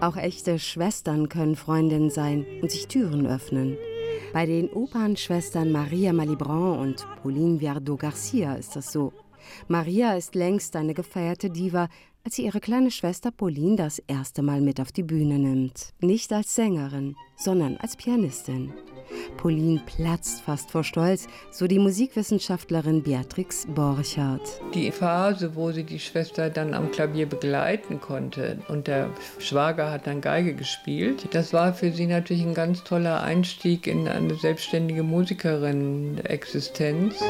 Auch echte Schwestern können Freundinnen sein und sich Türen öffnen. Bei den Opernschwestern Maria Malibran und Pauline Viardot-Garcia ist das so. Maria ist längst eine gefeierte Diva, als sie ihre kleine Schwester Pauline das erste Mal mit auf die Bühne nimmt. Nicht als Sängerin, sondern als Pianistin. Pauline platzt fast vor Stolz, so die Musikwissenschaftlerin Beatrix Borchardt. Die Phase, wo sie die Schwester dann am Klavier begleiten konnte und der Schwager hat dann Geige gespielt, das war für sie natürlich ein ganz toller Einstieg in eine selbstständige Musikerin-Existenz.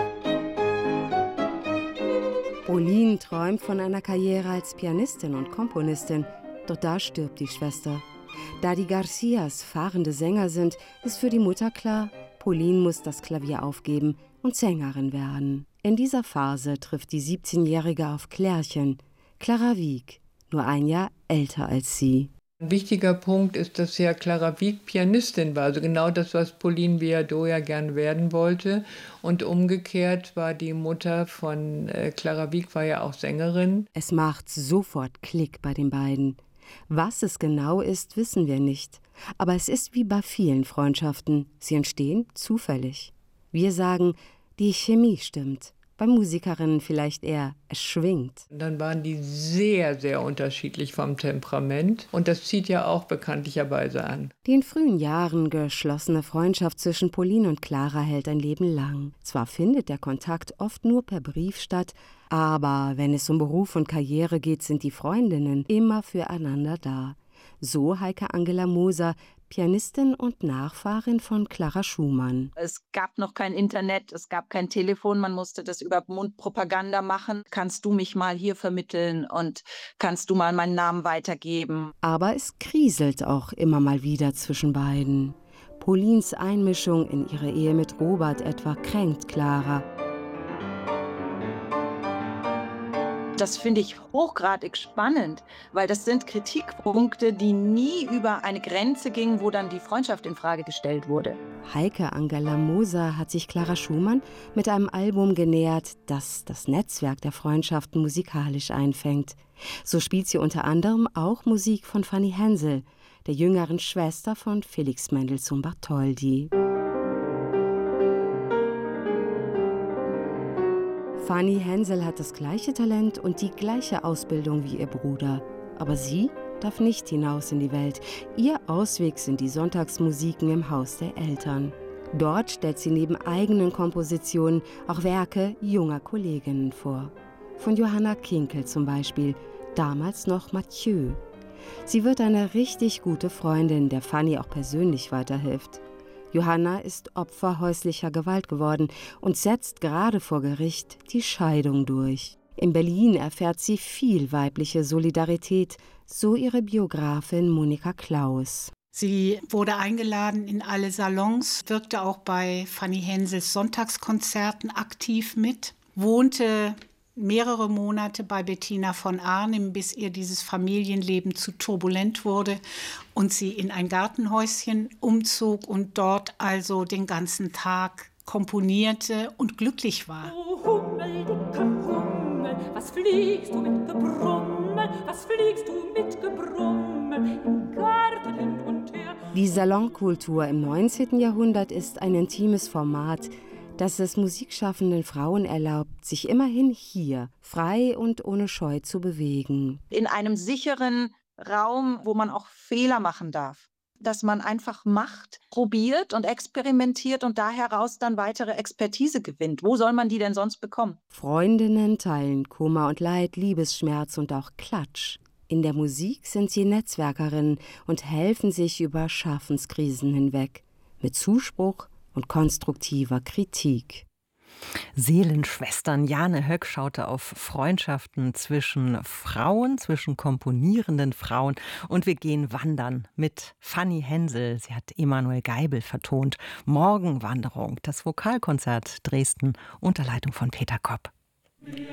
Pauline träumt von einer Karriere als Pianistin und Komponistin, doch da stirbt die Schwester. Da die Garcias fahrende Sänger sind, ist für die Mutter klar, Pauline muss das Klavier aufgeben und Sängerin werden. In dieser Phase trifft die 17-Jährige auf Klärchen, Clara Wieck, nur ein Jahr älter als sie. Ein wichtiger Punkt ist, dass ja Clara Wieck Pianistin war, also genau das, was Pauline Viardot ja gern werden wollte. Und umgekehrt war die Mutter von Clara Wieck war ja auch Sängerin. Es macht sofort Klick bei den beiden. Was es genau ist, wissen wir nicht. Aber es ist wie bei vielen Freundschaften. Sie entstehen zufällig. Wir sagen, die Chemie stimmt. Bei Musikerinnen vielleicht eher, es schwingt. Dann waren die sehr, sehr unterschiedlich vom Temperament. Und das zieht ja auch bekanntlicherweise an. Die in frühen Jahren geschlossene Freundschaft zwischen Pauline und Clara hält ein Leben lang. Zwar findet der Kontakt oft nur per Brief statt, aber wenn es um Beruf und Karriere geht, sind die Freundinnen immer füreinander da. So Heike Angela Moser, Pianistin und Nachfahrin von Clara Schumann. Es gab noch kein Internet, es gab kein Telefon, man musste das über Mundpropaganda machen. Kannst du mich mal hier vermitteln und kannst du mal meinen Namen weitergeben? Aber es kriselt auch immer mal wieder zwischen beiden. Paulines Einmischung in ihre Ehe mit Robert etwa kränkt Clara. Das finde ich hochgradig spannend, weil das sind Kritikpunkte, die nie über eine Grenze gingen, wo dann die Freundschaft in Frage gestellt wurde. Heike Angela Moser hat sich Clara Schumann mit einem Album genähert, das das Netzwerk der Freundschaften musikalisch einfängt. So spielt sie unter anderem auch Musik von Fanny Hensel, der jüngeren Schwester von Felix Mendelssohn Bartholdy. Fanny Hensel hat das gleiche Talent und die gleiche Ausbildung wie ihr Bruder. Aber sie darf nicht hinaus in die Welt. Ihr Ausweg sind die Sonntagsmusiken im Haus der Eltern. Dort stellt sie neben eigenen Kompositionen auch Werke junger Kolleginnen vor. Von Johanna Kinkel zum Beispiel, damals noch Mathieu. Sie wird eine richtig gute Freundin, der Fanny auch persönlich weiterhilft. Johanna ist Opfer häuslicher Gewalt geworden und setzt gerade vor Gericht die Scheidung durch. In Berlin erfährt sie viel weibliche Solidarität, so ihre Biografin Monika Klaus. Sie wurde eingeladen in alle Salons, wirkte auch bei Fanny Hensels Sonntagskonzerten aktiv mit, wohnte mehrere Monate bei Bettina von Arnim, bis ihr dieses Familienleben zu turbulent wurde und sie in ein Gartenhäuschen umzog und dort also den ganzen Tag komponierte und glücklich war. O Hummel, dicker Hummel, was fliegst du mit Gebrummel, was fliegst du mit Gebrummel, im Garten hin und her. Die Salonkultur im 19. Jahrhundert ist ein intimes Format, das es musikschaffenden Frauen erlaubt, sich immerhin hier frei und ohne Scheu zu bewegen. In einem sicheren Raum, wo man auch Fehler machen darf. Dass man einfach macht, probiert und experimentiert und da heraus dann weitere Expertise gewinnt. Wo soll man die denn sonst bekommen? Freundinnen teilen Kummer und Leid, Liebesschmerz und auch Klatsch. In der Musik sind sie Netzwerkerinnen und helfen sich über Schaffenskrisen hinweg. Mit Zuspruch und konstruktiver Kritik. Seelenschwestern. Jane Höck schaute auf Freundschaften zwischen Frauen, zwischen komponierenden Frauen. Und wir gehen wandern mit Fanny Hensel. Sie hat Emanuel Geibel vertont. Morgenwanderung, das Vokalkonzert Dresden unter Leitung von Peter Kopp.